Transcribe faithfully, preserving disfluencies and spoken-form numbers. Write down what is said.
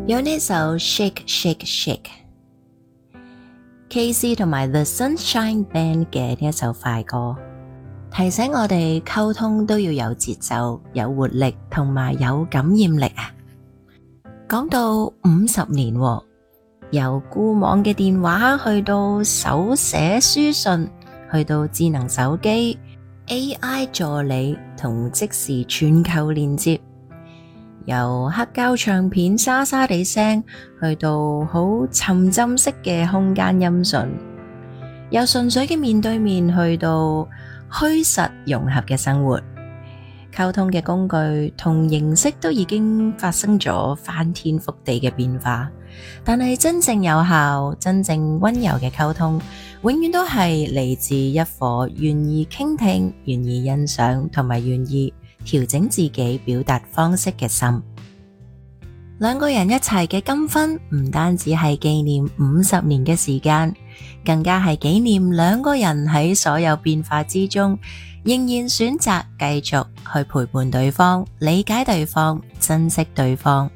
有呢首 Shake Shake Shake，K C 同埋 The Sunshine Band 嘅呢一首快歌，提醒我哋溝通都要有節奏、有活力同埋有感染力啊！講到五十年，由固網嘅電話去到手寫書信，去到智能手機、A I 助理同即時全球連接，由黑膠唱片沙沙地聲去到好沉浸式嘅空間音訊，由純粹嘅面對面去到虛實融合嘅生活，溝通嘅工具同形式都已經發生咗翻天覆地嘅變化，但係真正有效、真正溫柔嘅溝通，永遠都係嚟自一顆願意傾聽、願意欣賞同埋願意調整自己表達方式嘅心。兩個人一齊嘅金婚，唔單止係紀念五十年嘅時間，更加係紀念兩個人喺所有變化之中，仍然選擇繼續去陪伴對方、理解對方、珍惜對方。